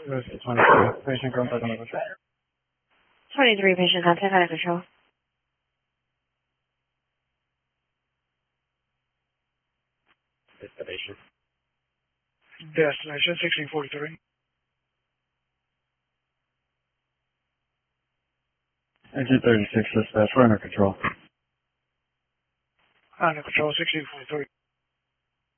This is 23. Patient contact under control. 23 patient contact under control. Destination. Destination 1643. Exit 36 dispatch. We're under control. Under control 1643.